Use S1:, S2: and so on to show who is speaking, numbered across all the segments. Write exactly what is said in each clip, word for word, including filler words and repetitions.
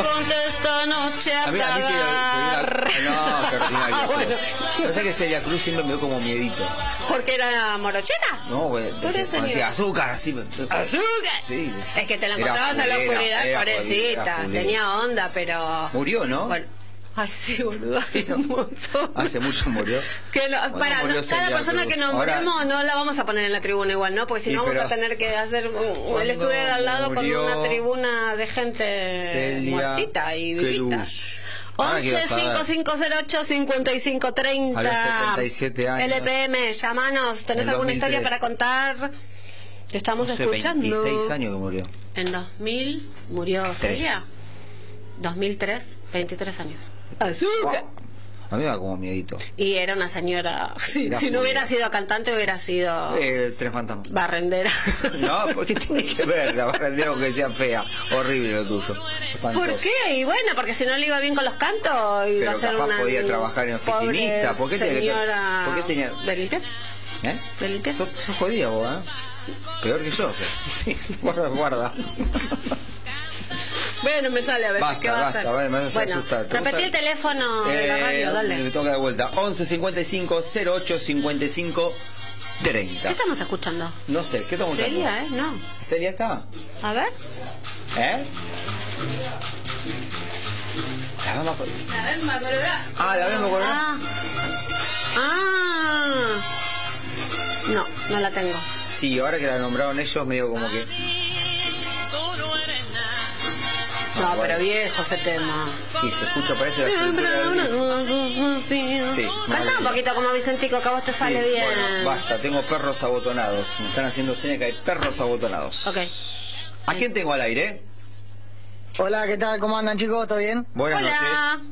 S1: ponte esta noche a
S2: A mí, a mí que,
S1: cagar.
S2: que, no, qué ordinario
S1: Ah,
S2: sos.
S1: bueno.
S2: Pensé que Celia Cruz siempre me dio como miedito.
S1: ¿Porque era morocheta?
S2: No, güey.
S1: Por eso
S2: Cuando
S1: ni-
S2: decía azúcar, así. me-
S1: ¡Azúcar!
S2: Sí.
S1: Es que te la
S2: Era
S1: encontrabas a la
S2: fulera,
S1: oscuridad,
S2: era
S1: pobrecita.
S2: fulera, fulera.
S1: Tenía onda, pero...
S2: Murió, ¿no?
S1: Bueno. Ay, sí, boludo, hace
S2: Sí, ¿no?
S1: un montón.
S2: Hace mucho murió.
S1: Que no,
S2: ¿Cuándo
S1: para,
S2: murió
S1: no, cada
S2: Celia
S1: persona
S2: Cruz?
S1: que
S2: Ahora-
S1: nombremos no la vamos a poner en la tribuna igual, ¿no? Porque si
S2: Sí,
S1: no vamos
S2: pero-
S1: a tener que hacer un- el
S2: ¿Cuándo
S1: estudio de al lado
S2: murió
S1: con una tribuna de gente
S2: Celia
S1: muertita y vivita.
S2: Cruz? Ahora que
S1: once
S2: vas a ver.
S1: cinco cinco cero ocho cinco cinco tres
S2: A los setenta y siete años.
S1: L P M, llamanos. ¿Tenés
S2: En
S1: alguna
S2: dos mil tres.
S1: historia para contar? Te estamos
S2: No sé,
S1: escuchando.
S2: veintiséis años que murió.
S1: En dos mil murió Celia. dos mil tres, veintitrés años. ¡Azúcar!
S2: A mí me da como miedito.
S1: Y era una señora. Si,
S2: Era
S1: si no hubiera
S2: fulera.
S1: sido cantante, hubiera sido
S2: Eh, Tres fantasmas.
S1: barrendera.
S2: No, porque tiene que ver la barrendera que sea fea. Horrible lo tuyo. Espantoso.
S1: ¿Por qué? Y bueno, porque si no le iba bien con los cantos, iba
S2: Pero
S1: a ser
S2: capaz
S1: una.
S2: podía trabajar en oficinista.
S1: pobre
S2: ¿Por qué tenía que-
S1: señora
S2: por qué tenía-
S1: ¿De limpieza?
S2: ¿Eh?
S1: ¿De limpieza?
S2: Sos, sos jodida vos, ¿eh? Peor que yo, o sea. Sí, guarda, guarda.
S1: Bueno, me sale a ver
S2: Basta,
S1: qué va a
S2: basta,
S1: hacer.
S2: vale, me vas a
S1: Bueno,
S2: asustar. ¿Te
S1: repetí
S2: gusta?
S1: el teléfono de la radio,
S2: Me
S1: dale.
S2: toca de vuelta. once cincuenta y cinco cero ocho cincuenta y cinco
S1: ¿Qué
S2: treinta.
S1: estamos escuchando?
S2: No sé, ¿qué estamos escuchando?
S1: Celia, ¿eh? No.
S2: ¿Celia está?
S1: A ver.
S2: ¿Eh? La vamos a...
S1: La Bemba Colorada.
S2: Ah, la vemos con
S1: Ah. Ah. No, no la tengo.
S2: Sí, ahora que la nombraron ellos, medio como que...
S1: No,
S2: bueno.
S1: pero viejo ese tema.
S2: Sí, se escucha, parece la estructura del disco. Sí,
S1: Canta un
S2: mal.
S1: poquito como Vicentico, que a vos te
S2: Sí,
S1: sale bien.
S2: bueno, basta, tengo perros abotonados. Me están haciendo señas que hay perros abotonados.
S1: Ok.
S2: ¿A quién tengo al aire?
S3: Hola, ¿qué tal? ¿Cómo andan, chicos? ¿Todo bien?
S2: Buenas
S1: Hola.
S2: noches.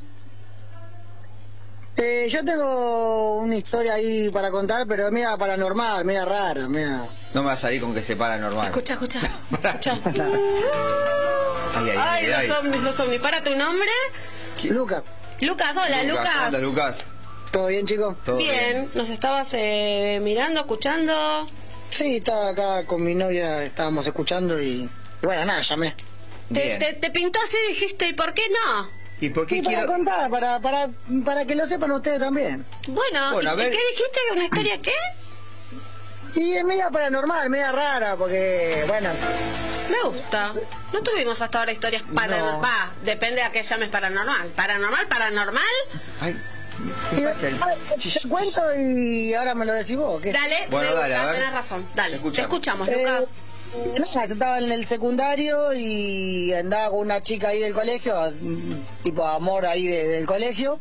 S3: Eh, yo tengo una historia ahí para contar, pero media paranormal, media rara, media...
S2: No me va a salir con que se para normal.
S1: Escucha, escucha.
S2: Pará.
S1: escucha.
S2: Ay, ay,
S1: Ay,
S2: ay, ay.
S1: los ovnis, los ovnis. ¿Para tu nombre?
S3: Lucas,
S1: Lucas, hola, Lucas.
S2: ¿Cómo andas, Lucas?
S3: ¿todo bien, chicos?
S2: ¿Todo
S1: Bien, nos estabas eh, mirando, escuchando.
S3: Sí, estaba acá con mi novia, estábamos escuchando y... y bueno, nada, llamé.
S1: Te,
S2: Bien.
S1: te, te pintó así y dijiste, ¿y por qué no?
S2: ¿Y por qué
S3: Sí, para
S2: quiero...?
S3: contar, para, para, para que lo sepan ustedes también.
S1: Bueno,
S2: Bueno,
S1: ¿y-
S2: a ver.
S1: ¿qué dijiste? ¿Una historia qué?
S3: Sí, es media paranormal, media rara, porque, bueno...
S1: Me gusta. No tuvimos hasta ahora historias paranormales.
S2: No.
S1: Va, depende a qué llames paranormal. ¿Paranormal, paranormal?
S2: Ay,
S3: y-
S2: me falta el-
S3: ah, te cuento y ahora me lo decís vos, ¿qué?
S1: Dale,
S2: Bueno,
S1: me
S2: dale,
S1: gusta,
S2: a ver.
S1: tenés razón. Dale,
S2: Te escuchamos.
S1: te escuchamos,
S3: Eh,
S1: Lucas.
S3: Nada, yo estaba en el secundario y andaba con una chica ahí del colegio, mm, tipo amor ahí de- del colegio,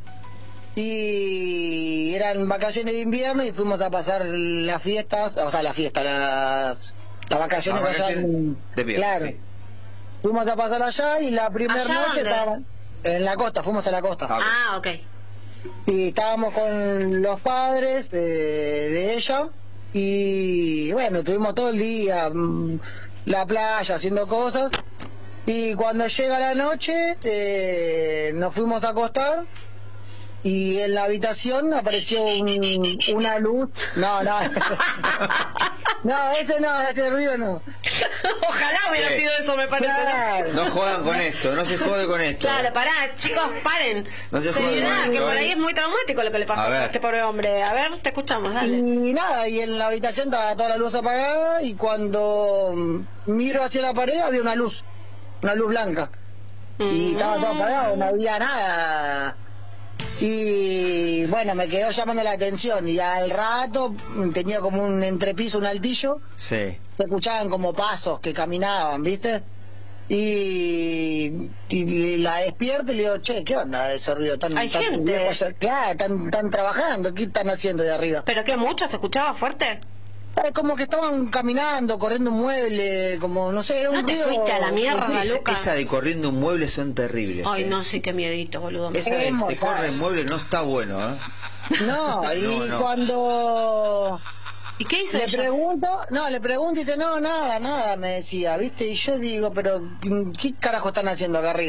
S3: y eran vacaciones de invierno y fuimos a pasar las fiestas, o sea, las fiestas, las, las vacaciones
S2: Las
S3: allá
S2: vacaciones
S3: en-
S2: de invierno,
S3: claro.
S2: sí.
S3: Fuimos a pasar allá y la primera
S1: ¿Allá
S3: noche
S1: dónde?
S3: estábamos en la costa, fuimos a la costa.
S2: Ah,
S1: Ah, ok.
S3: Y estábamos con los padres de, de ella y bueno, estuvimos todo el día, mm, la playa, haciendo cosas. Y cuando llega la noche, eh, nos fuimos a acostar y en la habitación apareció un- una luz. No, no. No, ese no, ese ruido no.
S1: Ojalá hubiera
S2: Sí.
S1: sido eso, me parece. ¿no?
S3: Claro.
S2: No jodan con esto, no se jode con esto.
S1: Claro, pará, chicos, paren.
S2: No se jodan
S1: Seriedad,
S2: con
S1: que
S2: esto,
S1: por
S2: ¿eh?
S1: ahí es muy traumático lo que le pasó
S2: A
S1: a,
S2: ver.
S1: este pobre hombre. A ver, te escuchamos,
S3: Y
S1: dale.
S3: nada, y en la habitación estaba toda la luz apagada y cuando mm, miro hacia la pared había una luz, una luz blanca. Y estaba todo apagado, no había nada. Y bueno, me quedó llamando la atención y al rato mm, tenía como un entrepiso, un altillo,
S2: Sí.
S3: se escuchaban como pasos que caminaban, ¿viste? Y, y la despierto y le digo, che, ¿qué onda ese ruido? ¿Tan,
S1: Hay
S3: tan
S1: gente.
S3: viejo allá? Claro, están, están trabajando, ¿qué están haciendo de arriba?
S1: ¿Pero qué mucho? ¿Se escuchaba fuerte?
S3: Eh, Como que estaban caminando, corriendo un mueble, como, no sé, era un
S1: ¿No te
S3: ruido...
S1: fuiste a la mierda,
S2: Esa,
S1: Lucas?
S2: esa de corriendo un mueble son terribles.
S1: Ay,
S2: eh.
S1: no, sí, qué miedito, boludo.
S2: Esa de
S3: Es
S2: se
S3: mortal.
S2: corre en mueble no está bueno, ¿eh?
S3: No, y
S2: No, no.
S3: cuando
S1: ¿Y qué hizo
S3: le
S1: ella?
S3: pregunto, no, le pregunto y dice, no, nada, nada, me decía, ¿viste? Y yo digo, pero, ¿qué carajo están haciendo acá arriba?